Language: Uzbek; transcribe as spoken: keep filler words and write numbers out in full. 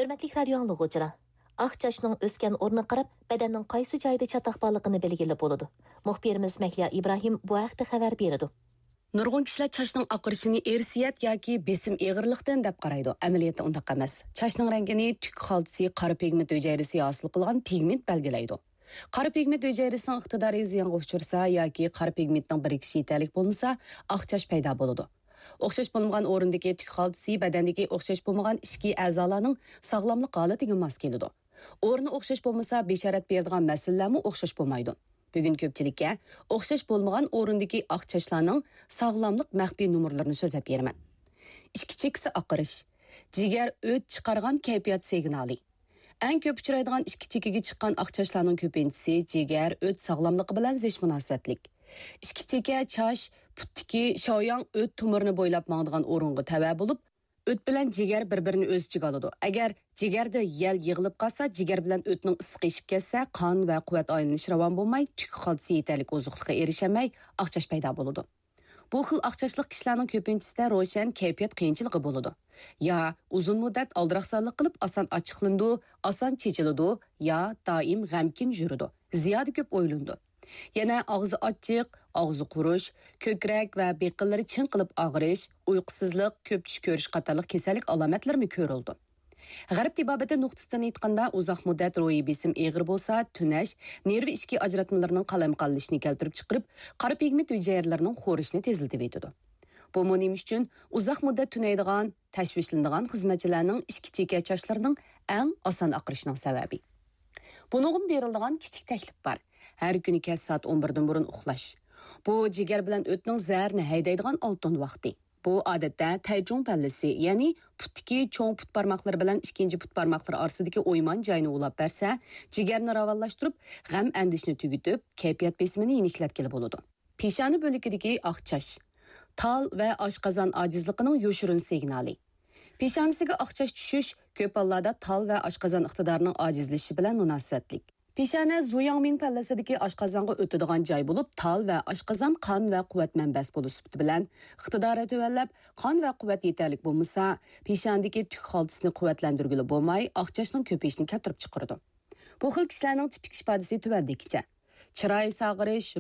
Hörmətli radio anlıqçılar, aq çaşның ösken ornu qarab, bədanның qaysı joyda çataq barlığını bilgili boludu. Muxbirimiz Məhliya İbrahim bu haqda xəbər berdi. Nurg'un kishilar chashning oqarishini ersiyat yoki besim eg'irlikdan deb qaraydi. Amaliyotda undaq emas. Chashning rangini tuk xaltisi qora pigment hujayrasi hosil qilgan pigment belgilaydi. Qora pigment hujayrasining iqtidori ziyonga uchrasa yoki qora pigmentning birikishi yetarli bo'lmasa, oq chash paydo bo'ladi. O'xshash bo'lmagan o'rindagi tuk xaltisi badandagi o'xshash bo'lmagan ichki a'zolarning sog'lomlik holatiga mos keladi. O'rni o'xshash bo'lmasa, bisharat beradigan masalalarmi o'xshash bo'lmaydi. Bugun ko'pchilikka o'xshash bo'lmagan o'rindagi oq chashlarning sog'lomlik maxfiy nomerlarini so'zlab beraman. Ichki cheksi oqarish, jigar o't chiqargan kayfiyat signali. Eng ko'p uchraydigan ichki chekiga chiqqan oq chashlarning ko'pinchisi jigar o't sog'lomligi bilan zish munosabatlik. Ichki cheka chash putdagi shoyang o't tumirini bo'ylab mangdigan o'ringa tava bo'lib, o't bilan jigar bir-birini o'z ichiga oladi. Agar jigarda yel yig'ilib qolsa, jigar bilan o'tning issiqi ishib ketsa, qon va quvvat aylanishi ravon bo'lmay, tuk xaltisi yetarli oziqlikqa erishamay, oqchash paydo bo'ladi. Bu xil oqchashlik kishilarning ko'pinchasida ro'shan kayfiyat qiyinchiligi bo'ladi. Ya uzun muddat aldiraqsonlik qilib oson ochiqlandi, oson chechiladi, ya doim g'amkin yuradi. Ziyoda ko'p o'ylandi. Yana og'zi ochiq, og'zi qurish, ko'krak va beqillari chinqilib og'rish, uyqusizlik, ko'p tush ko'rish qatorliq kasallik alomatlarimi ko'rildi. G'arb tibobati nuqtasidan aytganda uzoq muddat ro'yi besim eg'ir bo'lsa, tunash, nerv ichki ajratmalarining qalamqallashini keltirib chiqarib, qora pigment hujayralarining xo'rishini tezlatib etadi. Bu nima uchun uzoq muddat tunaydigan, tashvishlanadigan xizmatchilarning ichki cheka chashlarining eng oson oqirishining sababi. Buningga berilgan kichik taklif bor. Har kuni kech soat o'n birdan burun uxlash. Bu jigar bilan o'tning zarini haydaydigan oltin vaqti. Bu odatda tayjung pallasi, ya'ni putdagi cho'ng put barmoqlari bilan ikkinchi put barmoqlari orasidagi o'yman joyini ulab bersa, jigarni ravonlashtirib, g'am andishni tugitib, kayfiyat besimini yeniklatgili bo'ladi. Peshona bo'ligidagi oq chash, tal va oshqozon ojizligining yoshirin signali. Peshonasiga oq chash tushish ko'p hollarda tal va oshqozon iqtidorining ojizlashishi bilan munosabatlik. Peshona Zuyangming pallasidagi oshqozonga o'tadigan joy bo'lib, tal va oshqozon qon va quvvat manbasi bo'lish bilan iqtidori tuvallab, qon va quvvat yetarli bo'lmasa, peshondagi tuk xaltisini quvvatlantirgili bo'lmay, oqchashning ko'payishini keltirib chiqaradi. Bu xil kishilarning tipik ifodasi tuvandikicha: chiroy sog'irish,